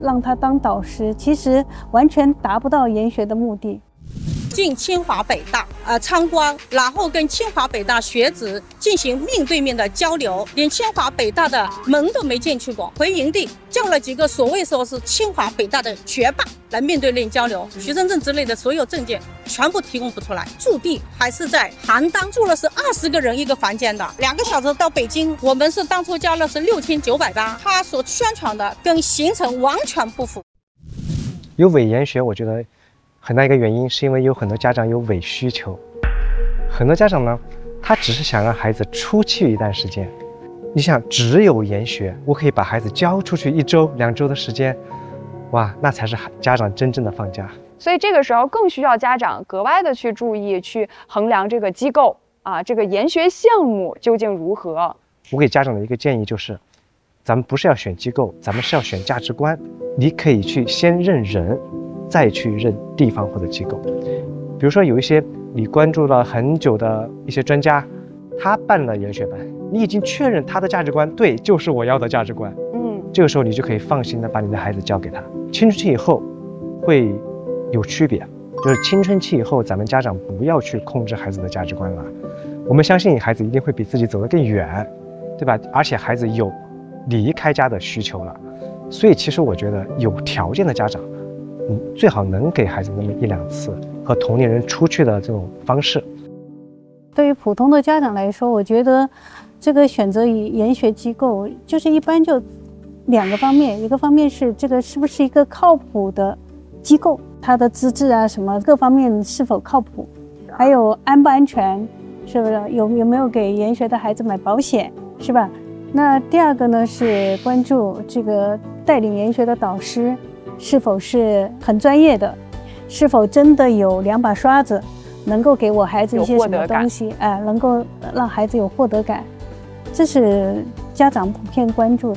让他当导师，其实完全达不到研学的目的。 进清华北大参观，然后跟清华北大学子进行面对面的交流，连清华北大的门都没进去过。回营地叫了几个所谓说是清华北大的学霸来面对面交流，学生证之类的所有证件全部提供不出来。驻地还是在邯郸，住了是20个人一个房间的，2个小时到北京。我们是当初交了是6900八，他所宣传的跟行程完全不符。 有伪研学，我觉得很大一个原因是因为有很多家长有伪需求。很多家长呢，他只是想让孩子出去一段时间。你想，只有研学，我可以把孩子交出去1周、2周的时间，哇，那才是家长真正的放假。 所以这个时候更需要家长格外的去注意，去衡量这个机构这个研学项目究竟如何。 我给家长的一个建议就是，咱们不是要选机构，咱们是要选价值观。你可以去先认人，再去认地方或者机构。比如说有一些你关注了很久的一些专家，他办了研学班，你已经确认他的价值观对，就是我要的价值观。这个时候你就可以放心的把你的孩子交给他。青春期以后会有区别，就是青春期以后咱们家长不要去控制孩子的价值观了，我们相信孩子一定会比自己走得更远，对吧？而且孩子有离开家的需求了，所以其实我觉得有条件的家长最好能给孩子那么1、2次和同龄人出去的这种方式。 对于普通的家长来说，我觉得这个选择研学机构，就是一般就2个方面，一个方面是这个是不是一个靠谱的机构，它的资质啊什么各方面是否靠谱，还有安不安全，是不是有没有给研学的孩子买保险，是吧？那第2个呢是关注这个带领研学的导师是否是很专业的，是否真的有2把刷子，能够给我孩子一些什么东西，能够让孩子有获得感，这是家长普遍关注的。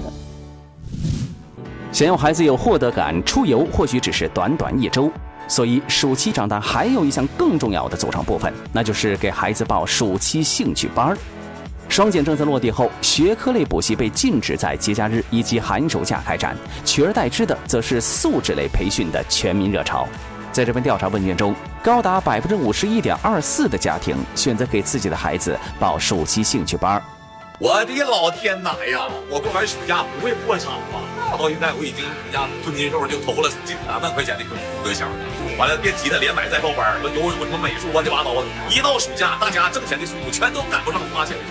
想要孩子有获得感，出游或许只是短短1周，所以暑期长大还有一项更重要的组成部分，那就是给孩子报暑期兴趣班。双减政策落地后，学科类补习被禁止在节假日以及寒暑假开展，取而代之的则是素质类培训的全民热潮。在这份调查问卷中，高达51.24%的家庭选择给自己的孩子报暑期兴趣班。 我的老天哪呀！我过完暑假不会破产吧？到现在我已经人家吞金兽就投了近2万块钱的歌项，完了电吉他连买带报班，游泳什么美术乱七八糟的。一到暑假，大家挣钱的速度全都赶不上花钱。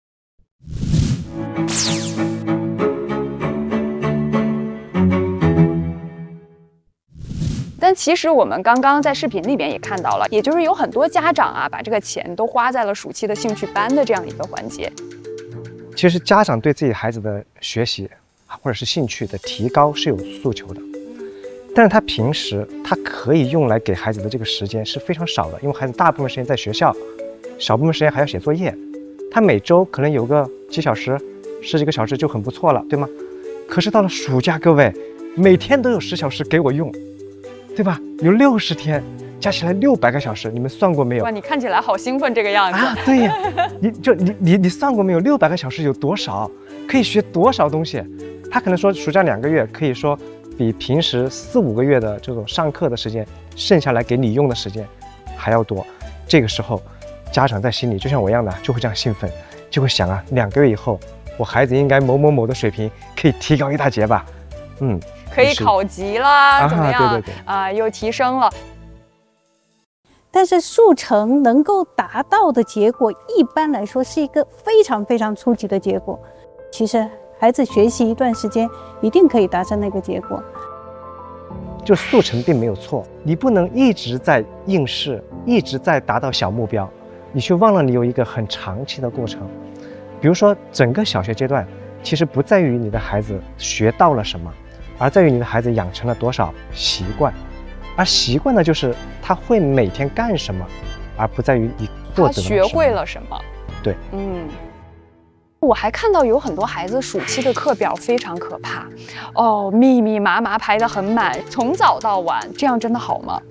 但其实我们刚刚在视频里边也看到了，也就是有很多家长把这个钱都花在了暑期的兴趣班的这样一个环节。 其实家长对自己孩子的学习或者是兴趣的提高是有诉求的，但是他平时他可以用来给孩子的这个时间是非常少的，因为孩子大部分时间在学校，少部分时间还要写作业。他每周可能有个几小时、10几个小时就很不错了，对吗？可是到了暑假，各位每天都有10小时给我用，对吧？有60天，加起来600个小时，你们算过没有？ 哇，你看起来好兴奋这个样子啊！对呀，你算过没有？600个小时有多少？可以学多少东西？他可能说暑假2个月，可以说比平时4、5个月的这种上课的时间，剩下来给你用的时间还要多。这个时候，家长在心里就像我一样的，就会这样兴奋，就会想啊，2个月以后，我孩子应该某某某的水平可以提高1大截吧？ 可以考级啦，怎么样？ 对又提升了。 但是速成能够达到的结果，一般来说是一个非常非常初级的结果。其实孩子学习一段时间，一定可以达成那个结果。 就速成并没有错，你不能一直在应试，一直在达到小目标，你却忘了你有一个很长期的过程。比如说，整个小学阶段，其实不在于你的孩子学到了什么，而在于你的孩子养成了多少习惯。而习惯呢，就是他会每天干什么，而不在于你获得了什么。他学会了什么？ 对， 我还看到有很多孩子暑期的课表非常可怕，密密麻麻排得很满，从早到晚，这样真的好吗？